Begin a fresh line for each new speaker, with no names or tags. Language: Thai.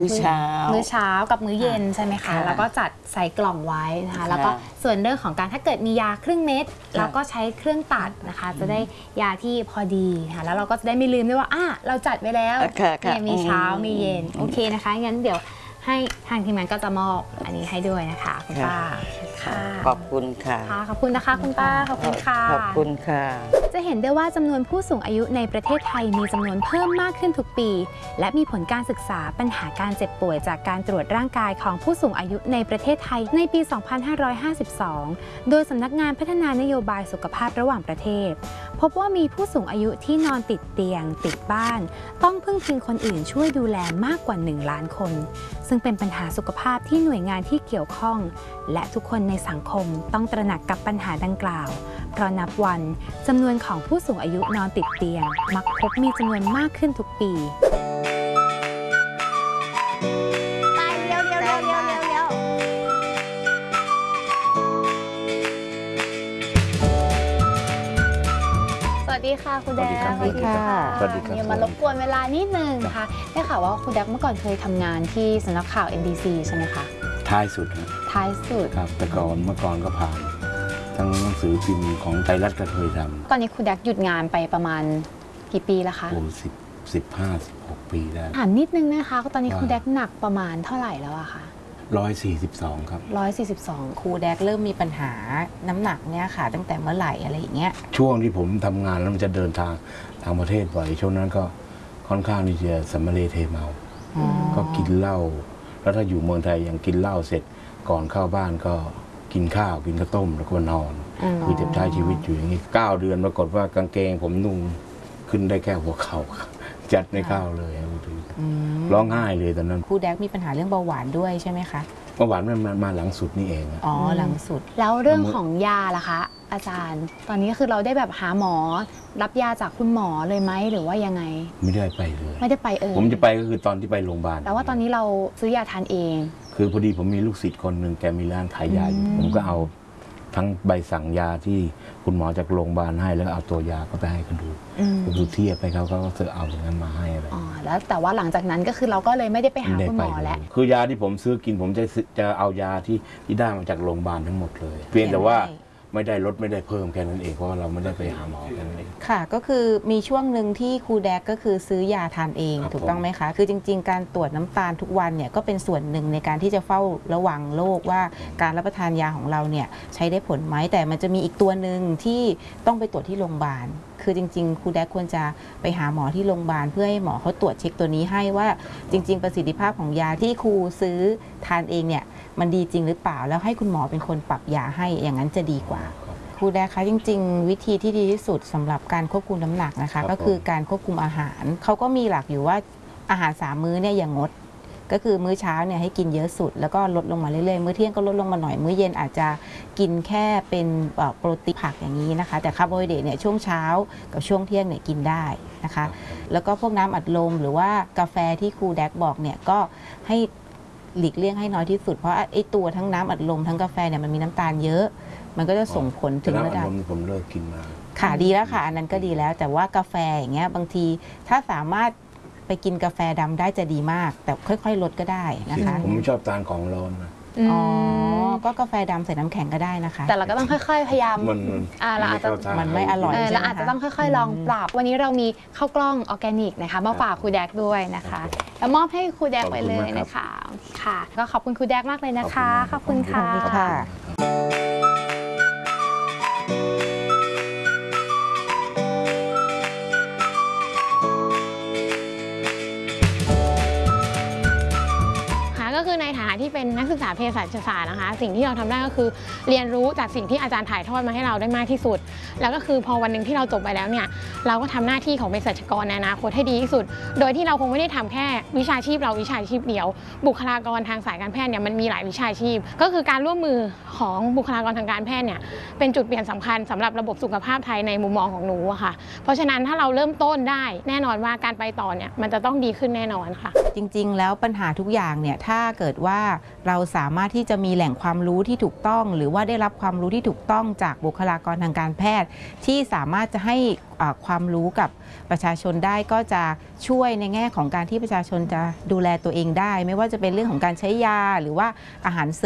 มื้อเช้ากับมื้อเย็นใช่ไหมคะแล้วก็จัดใส่กล่องไว้นะคะแล้วก็ส่วนเรื่องของการถ้าเกิดมียาครึ่งเม็ดเราก็ใช้เครื่องตัดนะคะจะได้ยาที่พอดีค่ะแล้วเราก็จะได้ไม่ลืมด้วยว่าเราจัดไว้แล้วเนี่ยมีเช้ามีเย็นโอเคนะคะงั้นเดี๋ยวให้ทางทีมงานก็จะมอบอันนี้ให้ด้วยนะคะคุณป้า
ขอบคุณค่ะ
ขอบคุณนะคะคุณป้าขอบคุณค่ะ
ขอบคุณค่ะ
จะเห็นได้ว่าจำนวนผู้สูงอายุในประเทศไทยมีจำนวนเพิ่มมากขึ้นทุกปีและมีผลการศึกษาปัญหาการเจ็บป่วยจากการตรวจร่างกายของผู้สูงอายุในประเทศไทยในปี 2552 โดยสำนักงานพัฒนานโยบายสุขภาพระหว่างประเทศพบว่ามีผู้สูงอายุที่นอนติดเตียงติดบ้านต้องพึ่งพิงคนอื่นช่วยดูแลมากกว่า 1 ล้านคนซึ่งเป็นปัญหาสุขภาพที่หน่วยงานที่เกี่ยวข้องและทุกคนในสังคมต้องตระหนักกับปัญหาดังกล่าวเพราะนับวันจำนวนของผู้สูงอายุนอนติดเตียงมักพบมีจำนวนมากขึ้นทุกปีสวัสดีค่ะคุณแดก
สวัสดีค่ะ
สวัสดีค่ะมารบกวนเวลานิดนึงค่ะได้ข่าวว่าคุณแดกเมื่อก่อนเคยทำงานที่สำนักข่าว NBC ใช่ไหมคะ
ท้ายสุดครับแต่เมื่อก่อนก็ผ่านทั้งหนังสือพิมพ์ของไทยรัฐก็เคยท
ำตอนนี้คุณแดกหยุดงานไปประมาณกี่ปีแล้วคะ
15-16 ปีแล้ว
ถามนิดนึงนะคะตอนนี้คุณแดกหนักประมาณเท่าไหร่แล้วอะคะ
142ครับ
142
ครูแดกเริ่มมีปัญหาน้ำหนักเนี่ยค่ะตั้งแต่เมื่อไหร่อะไรอย่างเงี้ย
ช่วงที่ผมทำงานแล้วมันจะเดินทางต่างประเทศบ่อยช่วงนั้นก็ค่อนข้างที่จะสำเร็จเทเมาก็กินเหล้าแล้วถ้าอยู่เมืองไทยยังกินเหล้าเสร็จก่อนเข้าบ้านก็กินข้าวกินข้าวต้มแล้วก็นอนคือจะใช้ชีวิตอยู่อย่างนี้9 เดือนปรากฏว่ากางเกงผมนุ่งขึ้นได้แค่หัวเข่าจัดไม่เข้าเลยร้องไห้เลยตอนนั้น
ครูแดกมีปัญหาเรื่องเบาหวานด้วยใช่ไหมคะ
เบาหวานมันมาหลังสุดนี่เอง
หลังสุด
แล้วเรื่องของยาล่ะคะอาจารย์ตอนนี้คือเราได้แบบหาหมอรับยาจากคุณหมอเลยไหมหรือว่ายังไง
ไม่ได้ไปเลย
ไม่ได้ไป
ผมจะไปก็คือตอนที่ไปโรงพยาบาล
แต่ว่าตอนนี้เราซื้อยาทานเอง
คือพอดีผมมีลูกศิษย์คนหนึ่งแกมีร้านขายยาอยู่ผมก็เอาทั้งใบสั่งยาที่คุณหมอจากโรงพยาบาลให้แล้วเอาตัวยาก็ไปให้เขาดูก็คือเทียบไปเขาก็จะเอาอย่างนั้นมาให้อะไร
แล้วแต่ว่าหลังจากนั้นก็คือเราก็เลยไม่ได้ไปหาคุณหมอแล้ว
คือยาที่ผมซื้อกินผมจะเอายาที่ได้มาจากโรงพยาบาลทั้งหมดเลยเพียงแต่ว่าไม่ได้ลดไม่ได้เพิ่มแค่นั้นเองเพราะว่าเราไม่ได้ไปหาหมอแค่นั้นเอง
ค่ะก็คือมีช่วงหนึ่งที่ครูแดกก็คือซื้อยาทานเองถูกต้องไหมคะคือจริงๆการตรวจน้ำตาลทุกวันเนี่ยก็เป็นส่วนหนึ่งในการที่จะเฝ้าระวังโรคว่าการรับประทานยาของเราเนี่ยใช้ได้ผลไหมแต่มันจะมีอีกตัวหนึ่งที่ต้องไปตรวจที่โรงพยาบาลคือจริงๆครูแดกควรจะไปหาหมอที่โรงพยาบาลเพื่อให้หมอเขาตรวจเช็คตัวนี้ให้ว่าจริงๆประสิทธิภาพของยาที่ครูซื้อทานเองเนี่ยมันดีจริงหรือเปล่าแล้วให้คุณหมอเป็นคนปรับยาให้อย่างนั้นจะดีกว่าครูแดกคะจริงๆวิธีที่ดีที่สุดสำหรับการควบคุมน้ำหนักนะคะก็คือการควบคุมอาหารเขาก็มีหลักอยู่ว่าอาหาร3 มื้อเนี่ยอย่างงดก็คือมื้อเช้าเนี่ยให้กินเยอะสุดแล้วก็ลดลงมาเรื่อยๆมื้อเที่ยงก็ลดลงมาหน่อยมื้อเย็นอาจจะกินแค่เป็นโปรตีนผักอย่างนี้นะคะแต่คาร์โบไฮเดรตเนี่ยช่วงเช้ากับช่วงเที่ยงเนี่ยกินได้นะคะแล้วก็พวกน้ำอัดลมหรือว่ากาแฟที่ครูแดกบอกเนี่ยก็ให้หลีกเลี่ยงให้น้อยที่สุดเพราะไอ้ตัวทั้งน้ำอัดลมทั้งกาแฟเนี่ยมันมีน้ำตาลเยอะมันก็จะส่งผลถึงระดับ
ผมเลิกกินมา
ค่ะดีแล้วค่ะอันนั้นก็ดีแล้วแต่ว่ากาแฟอย่างเงี้ยบางทีถ้าสามารถไปกินกาแฟดำได้จะดีมากแต่ค่อยๆลดก็ได้นะคะ
ผมไม่ชอบทานของร้อนนะ
ก็กาแฟดำใส่น้ำแข็งก็ได้นะคะ
แต่เราก็ต้องค่อยๆพยายาม
เราอาจจะ
มันไม่อร่อย
เราอาจจะต้องค่อยๆลองปรับวันนี้เรามีข้าวกล้องออร์แกนิกนะคะมาฝากครูแดกด้วยนะคะแล้วมอบให้ครูแดกไปเลยนะคะค่ะก็ขอบคุณครูแดกมากเลยนะคะขอบคุณค่ะก็คือในฐานะที่เป็นนักศึกษาเภสัชศาสตร์นะคะสิ่งที่เราทำได้ก็คือเรียนรู้จากสิ่งที่อาจารย์ถ่ายทอดมาให้เราได้มากที่สุดแล้วก็คือพอวันหนึ่งที่เราจบไปแล้วเนี่ยเราก็ทำหน้าที่ของเภสัชกรในอนาคตให้ดีที่สุดโดยที่เราคงไม่ได้ทำแค่วิชาชีพเราวิชาชีพเดียวบุคลากรทางสายการแพทย์เนี่ยมันมีหลายวิชาชีพก็คือการร่วมมือของบุคลากรทางการแพทย์เนี่ยเป็นจุดเปลี่ยนสำคัญสำหรับระบบสุขภาพไทยในมุมมองของหนูอะค่ะเพราะฉะนั้นถ้าเราเริ่มต้นได้แน่นอนว่าการไปต่อเนี่ยมันจะต้องดีขึ้นแน่นอนค่ะ
จริงๆแล้วปัญหาทุกอย่างเนี่ยถ้าเกิดว่าเราสามารถที่จะมีแหล่งความรู้ที่ถูกต้องหรือว่าได้รับความรู้ที่ถูกต้องจากบุคลากรทางการแพทย์ที่สามารถจะให้ความรู้กับประชาชนได้ก็จะช่วยในแง่ของการที่ประชาชนจะดูแลตัวเองได้ไม่ว่าจะเป็นเรื่องของการใช้ยาหรือว่าอาหารเสริม